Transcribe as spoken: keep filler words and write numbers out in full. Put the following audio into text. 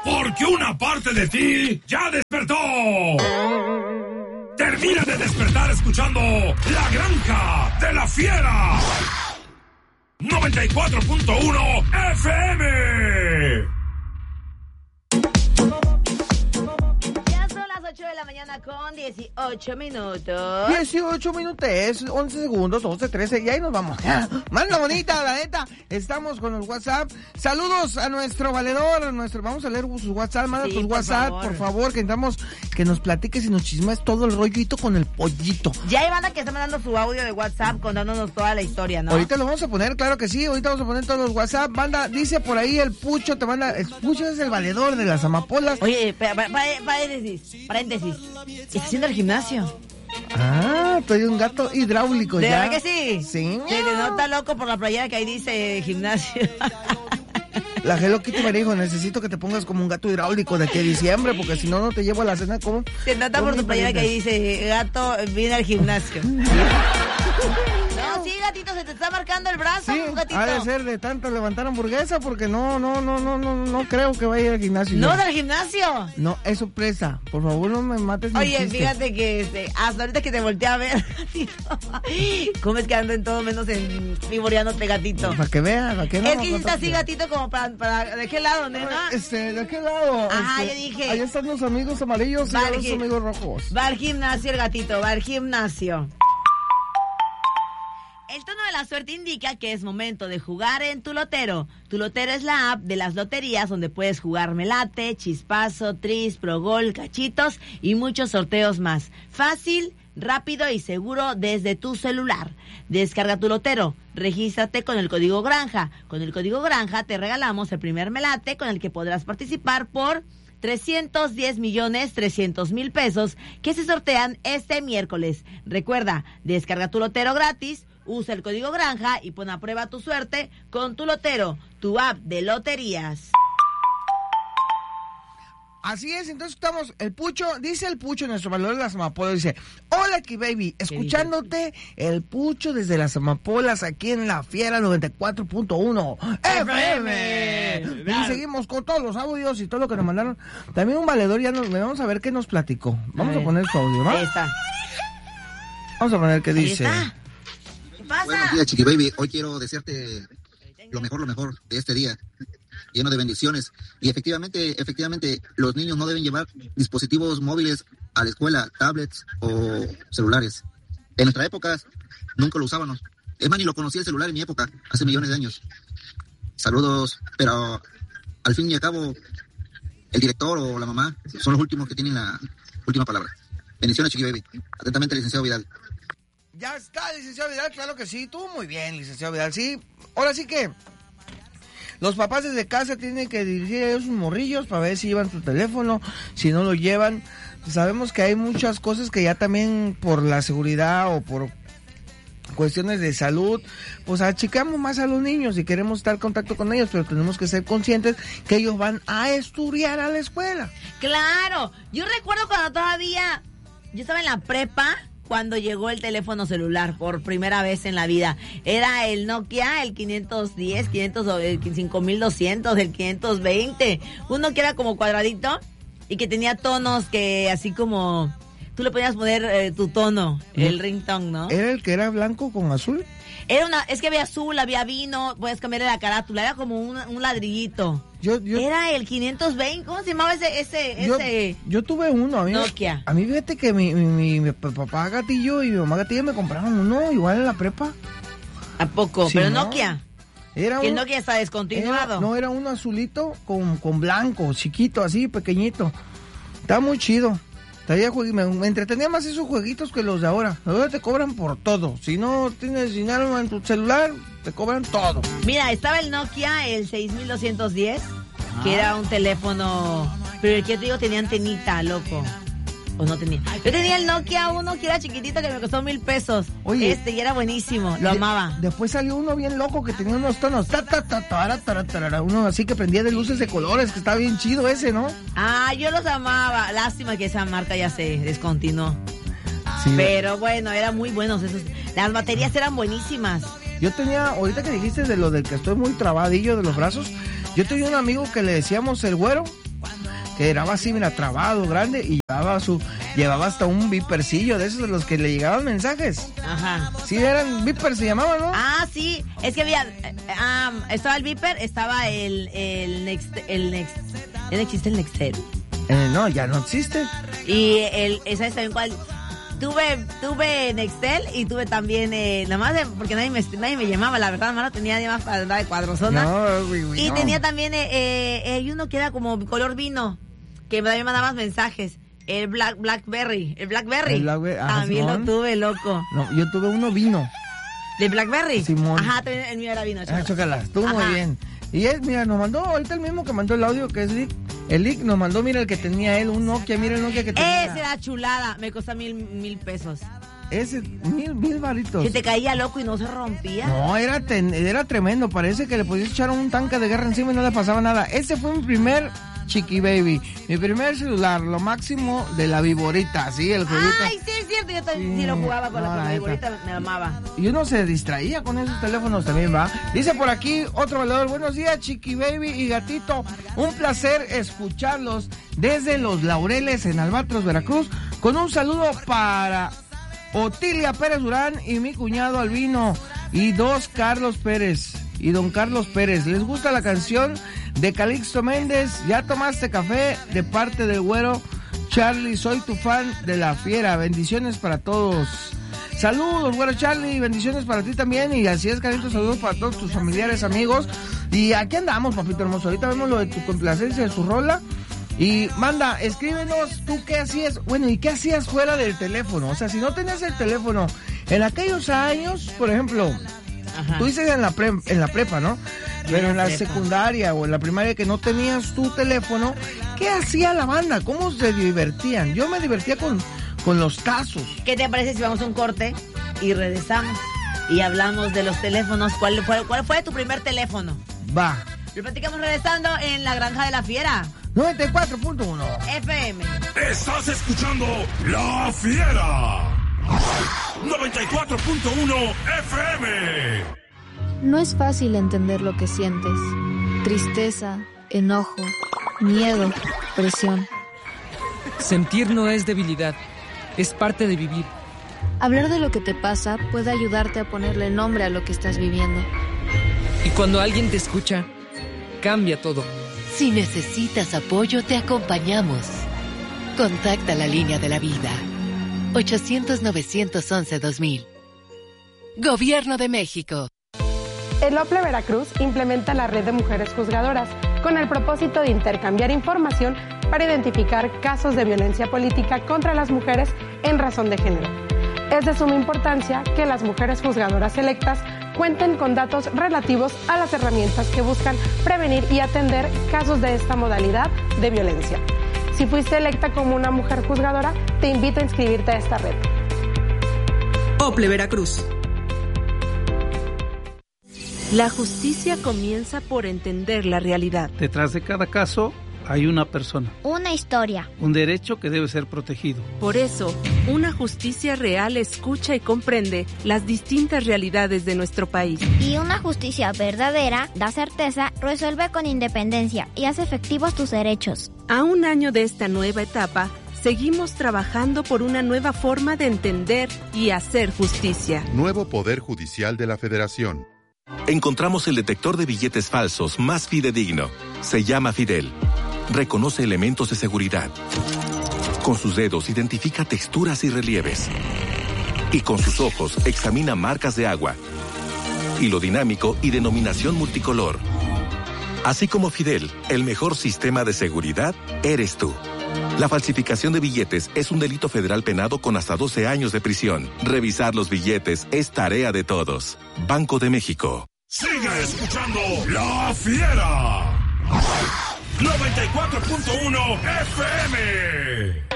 porque una parte de ti ya despertó. Termina de despertar escuchando La Granja de la Fiera. noventa y cuatro punto uno F M. ocho de la mañana con dieciocho minutos. dieciocho minutos, once segundos, once, trece, y ahí nos vamos. Manda bonita, la neta. Estamos con los WhatsApp. Saludos a nuestro valedor, a nuestro, vamos a leer sus WhatsApp. Manda sí, tus por WhatsApp, favor. por favor, que intentamos que nos platiques y nos chismes todo el rollito con el pollito. Ya hay banda que está mandando su audio de WhatsApp contándonos toda la historia, ¿no? Ahorita lo vamos a poner, claro que sí. Ahorita vamos a poner todos los WhatsApp. Banda, dice por ahí el Pucho, te manda. El Pucho es el valedor de las amapolas. Oye, paréntesis, paréntesis. ¿Estás haciendo el gimnasio? Ah, estoy un gato hidráulico ¿De ya. verdad que sí? Sí. Se te nota loco por la playera que ahí dice gimnasio. La Hello Kitty me dijo, necesito que te pongas como un gato hidráulico de aquí a diciembre, porque si no, no te llevo a la cena como... Se nota por tu playera que ahí dice, gato, viene al gimnasio. No, sí, gatito, se te está marcando el brazo, sí, gatito. Ha de ser de tanto levantar hamburguesa, porque no, no, no, no, no, no creo que vaya a ir al gimnasio. ¿No del gimnasio? No, es sorpresa. Por favor, no me mates. Oye, fíjate que este, hasta ahorita que te volteé a ver, gatito, ¿cómo es que ando en todo menos en vivoreándote, gatito? Para que veas, para que no. Es que hiciste así, gatito, como para, para, ¿de qué lado, nena? Este, ¿de qué lado? Ah, este, yo dije. Ahí están los amigos amarillos y los amigos rojos. Va al gimnasio el gatito, va al gimnasio. El tono de la suerte indica que es momento de jugar en Tu Lotero. Tu Lotero es la app de las loterías donde puedes jugar Melate, Chispazo, Tris, Progol, Cachitos y muchos sorteos más. Fácil, rápido y seguro desde tu celular. Descarga Tu Lotero, regístrate con el código Granja. Con el código Granja te regalamos el primer Melate con el que podrás participar por trescientos diez millones trescientos mil pesos que se sortean este miércoles. Recuerda, descarga Tu Lotero gratis. Usa el código Granja y pon a prueba tu suerte con Tu Lotero, tu app de loterías. Así es, entonces estamos, el Pucho, dice el Pucho, nuestro valor de las amapolas, dice, hola aquí baby, escuchándote el Pucho desde las amapolas aquí en La Fiera noventa y cuatro punto uno F M. Y seguimos con todos los audios y todo lo que nos mandaron. También un valedor, ya nos vamos a ver qué nos platicó. Vamos a, a poner su audio, ¿no? Ahí está. Vamos a poner qué dice. Está. Pasa. Buenos días, Chiqui Baby. Hoy quiero desearte lo mejor, lo mejor de este día, lleno de bendiciones. Y efectivamente, efectivamente, los niños no deben llevar dispositivos móviles a la escuela, tablets o celulares. En nuestra época nunca lo usábamos. Es más, ni lo conocía el celular en mi época, hace millones de años. Saludos, pero al fin y al cabo, el director o la mamá son los últimos que tienen la última palabra. Bendiciones, Chiqui Baby. Atentamente, licenciado Vidal. Ya está, licenciado Vidal, claro que sí, tú muy bien, licenciado Vidal, sí. Ahora sí que los papás desde casa tienen que dirigir a sus morrillos para ver si llevan su teléfono, si no lo llevan. Sabemos que hay muchas cosas que ya también por la seguridad o por cuestiones de salud, pues achicamos más a los niños y queremos estar en contacto con ellos, pero tenemos que ser conscientes que ellos van a estudiar a la escuela. Claro, yo recuerdo cuando todavía yo estaba en la prepa, cuando llegó el teléfono celular por primera vez en la vida. Era el Nokia, el quinientos diez, quinientos, el cinco mil doscientos, el quinientos veinte. Uno que era como cuadradito y que tenía tonos que así como... Tú le podías poner eh, tu tono, ¿no? El ringtone, ¿no? ¿Era el que era blanco con azul? Era una, es que había azul, había vino, puedes cambiarle la carátula, era como un, un ladrillito. Yo, yo, era el quinientos veinte, ¿cómo se llamaba ese? ese, yo, ese yo tuve uno, a mí, Nokia. A mí fíjate que mi, mi, mi, mi papá Gatillo y mi mamá Gatillo me compraron uno igual en la prepa. ¿A poco? Sí, Pero ¿no? Nokia. Era el un, Nokia está descontinuado. Era, no, era uno azulito con, con blanco, chiquito, así, pequeñito. Estaba muy chido. Me, me entretenía más esos jueguitos que los de ahora. Ahora te cobran por todo. Si no tienes dinero en tu celular, te cobran todo. Mira, estaba el Nokia, el seis mil doscientos diez, ah. que era un teléfono, pero el que yo te digo tenía antenita, loco. O no tenía. Yo tenía el Nokia uno que era chiquitito que me costó mil pesos. Oye, este y era buenísimo, lo de, amaba. Después salió uno bien loco que tenía unos tonos, ta, ta, ta, ta, ta, ta, ta, uno así que prendía de luces de colores, que estaba bien chido ese, ¿no? Ah, yo los amaba. Lástima que esa marca ya se descontinuó. Sí, pero bueno, eran muy buenos esos. Las baterías eran buenísimas. Yo tenía, ahorita que dijiste de lo del que estoy muy trabadillo de los brazos, yo tenía un amigo que le decíamos el güero, que grababa así, mira, trabado, grande, y llevaba su, llevaba hasta un vipercillo de esos de los que le llegaban mensajes. Ajá. Sí, eran viper, se llamaban, ¿no? Ah, sí, es que había, um, estaba el Viper, estaba el, el Next, el Next, ya no existe el Nextel. Eh, no, ya no existe. Y el, ¿sabes también cuál? Tuve, tuve Nextel y tuve también, eh, nada más de, porque nadie me, nadie me llamaba, la verdad, no tenía ni más para andar de cuadrozona. No, uy, uy, y no. tenía también, eh, eh, hay uno que era como color vino, que también mandaba mensajes. El Black, Blackberry, el Blackberry. El Blackberry, ah, también Simón. lo tuve, loco. No, yo tuve uno vino. ¿De Blackberry? Simón. Ajá, también el mío era vino. Ah, chócala, estuvo Ajá. muy bien. Y él, mira, nos mandó, ahorita el mismo que mandó el audio, que es Lick. El Lick nos mandó, mira, el que tenía él, un Nokia, mira el Nokia que tenía. Ese era chulada, me costó mil, mil pesos. Ese, mil, mil varitos. Que te caía loco y no se rompía. No, era, ten, era tremendo, parece que le podías echar un tanque de guerra encima y no le pasaba nada. Ese fue mi primer Chiqui Baby, mi primer celular, lo máximo de la Viborita, sí, el jueguito. Ay, sí, es cierto, yo también sí, Sí, lo jugaba con no, la, con la la neta. viborita, me amaba. Y uno se distraía con esos teléfonos también, ¿va? Dice por aquí otro valedor, buenos días, Chiqui Baby y Gatito, un placer escucharlos desde Los Laureles en Albatros, Veracruz, con un saludo para Otilia Pérez Durán y mi cuñado Albino y dos Carlos Pérez y don Carlos Pérez. ¿Les gusta la canción de Calixto Méndez? ¿Ya tomaste café? De parte del güero Charlie, soy tu fan de La Fiera. Bendiciones para todos. Saludos, güero Charlie, bendiciones para ti también. Y así es, Carlitos, saludos para todos tus familiares, amigos. Y aquí andamos, papito hermoso. Ahorita vemos lo de tu complacencia de su rola. Y manda, escríbenos tú qué hacías, bueno, y qué hacías fuera del teléfono. O sea, si no tenías el teléfono en aquellos años, por ejemplo, Ajá. tú dices en la pre, en la prepa, ¿no? Pero en la prepa. secundaria o en la primaria que no tenías tu teléfono, ¿qué hacía la banda? ¿Cómo se divertían? Yo me divertía con, con los tazos. ¿Qué te parece si vamos a un corte y regresamos y hablamos de los teléfonos? ¿Cuál fue, cuál fue tu primer teléfono? Va. Lo platicamos regresando en La Granja de la Fiera, noventa y cuatro punto uno. F M. Estás escuchando La Fiera. noventa y cuatro punto uno F M. No es fácil entender lo que sientes. Tristeza, enojo, miedo, presión. Sentir no es debilidad, es parte de vivir. Hablar de lo que te pasa puede ayudarte a ponerle nombre a lo que estás viviendo. Y cuando alguien te escucha, cambia todo. Si necesitas apoyo, te acompañamos. Contacta la línea de la vida. ochocientos, novecientos once, dos mil. Gobierno de México. El OPLE Veracruz implementa la red de mujeres juzgadoras con el propósito de intercambiar información para identificar casos de violencia política contra las mujeres en razón de género. Es de suma importancia que las mujeres juzgadoras electas cuenten con datos relativos a las herramientas que buscan prevenir y atender casos de esta modalidad de violencia. Si fuiste electa como una mujer juzgadora, te invito a inscribirte a esta red. OPLE Veracruz. La justicia comienza por entender la realidad. Detrás de cada caso hay una persona. Una historia. Un derecho que debe ser protegido. Por eso, una justicia real escucha y comprende las distintas realidades de nuestro país. Y una justicia verdadera da certeza, resuelve con independencia y hace efectivos tus derechos. A un año de esta nueva etapa, seguimos trabajando por una nueva forma de entender y hacer justicia. Nuevo Poder Judicial de la Federación. Encontramos el detector de billetes falsos más fidedigno. Se llama Fidel. Reconoce elementos de seguridad. Con sus dedos identifica texturas y relieves. Y con sus ojos examina marcas de agua. Hilo dinámico y denominación multicolor. Así como Fidel, el mejor sistema de seguridad eres tú. La falsificación de billetes es un delito federal penado con hasta doce años de prisión. Revisar los billetes es tarea de todos. Banco de México. Sigue escuchando La Fiera. noventa y cuatro punto uno F M.